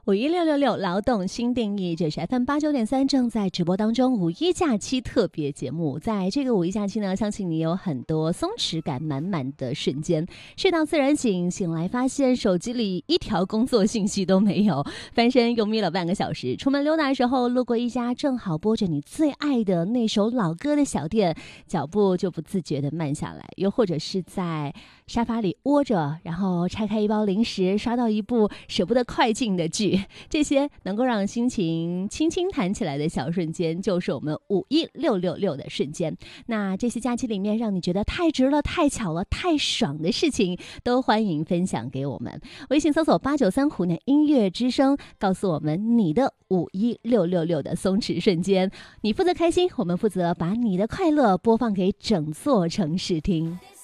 5166劳动新定义，这是 FM89.3 正在直播当中五一假期特别节目。在这个五一假期呢，相信你有很多松弛感满满的瞬间，睡到自然醒，醒来发现手机里一条工作信息都没有，翻身又眯了半个小时，出门溜达的时候路过一家正好播着你最爱的那首老歌的小店，脚步就不自觉地慢下来。又或者是在沙发里窝着，然后拆开一包零食，刷到一部舍不得快进的剧，这些能够让心情轻轻弹起来的小瞬间，就是我们51666的瞬间。那这些假期里面让你觉得太值了、太巧了、太爽的事情，都欢迎分享给我们。微信搜索893湖南音乐之声，告诉我们你的51666的松弛瞬间。你负责开心，我们负责把你的快乐播放给整座城市听。